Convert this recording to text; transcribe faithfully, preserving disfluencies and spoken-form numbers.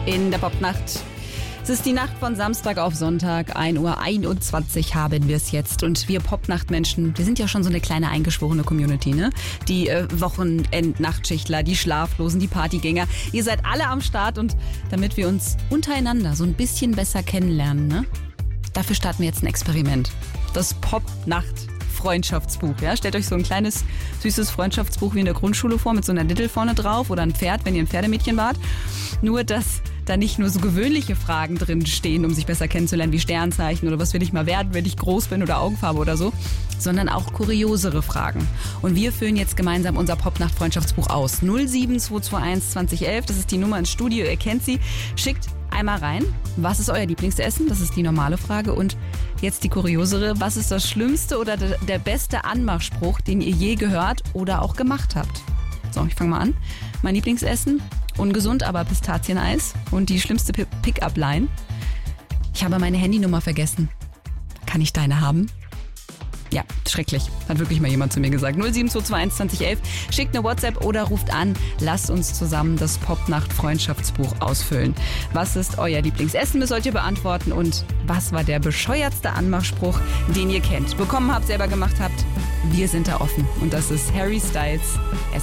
in der Popnacht. Es ist die Nacht von Samstag auf Sonntag, ein Uhr einundzwanzig haben wir es jetzt. Und wir Popnachtmenschen, wir sind ja schon so eine kleine eingeschworene Community, ne? Die äh, Wochenend-Nachtschichtler, die Schlaflosen, die Partygänger. Ihr seid alle am Start und damit wir uns untereinander so ein bisschen besser kennenlernen, ne? Dafür starten wir jetzt ein Experiment. Das Popnacht-Freundschaftsbuch. Ja? Stellt euch so ein kleines, süßes Freundschaftsbuch wie in der Grundschule vor mit so einer Dittel vorne drauf oder ein Pferd, wenn ihr ein Pferdemädchen wart. Nur, dass da nicht nur so gewöhnliche Fragen drin stehen, um sich besser kennenzulernen, wie Sternzeichen oder was will ich mal werden, wenn ich groß bin oder Augenfarbe oder so, sondern auch kuriosere Fragen. Und wir füllen jetzt gemeinsam unser Popnacht-Freundschaftsbuch aus. null sieben zwei zwei eins zwanzig elf, das ist die Nummer ins Studio, ihr kennt sie. Schickt einmal rein, was ist euer Lieblingsessen? Das ist die normale Frage. Und jetzt die kuriosere, was ist das schlimmste oder der, der beste Anmachspruch, den ihr je gehört oder auch gemacht habt? So, ich fange mal an. Mein Lieblingsessen? Ungesund, aber Pistazieneis. Und die schlimmste P- Pick-up-Line. Ich habe meine Handynummer vergessen. Kann ich deine haben? Ja, schrecklich. Hat wirklich mal jemand zu mir gesagt. null sieben zwei zwei eins zwanzig elf. Schickt eine WhatsApp oder ruft an. Lasst uns zusammen das Popnacht-Freundschaftsbuch ausfüllen. Was ist euer Lieblingsessen? Das sollt ihr beantworten. Und was war der bescheuertste Anmachspruch, den ihr kennt? Bekommen habt, selber gemacht habt? Wir sind da offen. Und das ist Harry Styles. Es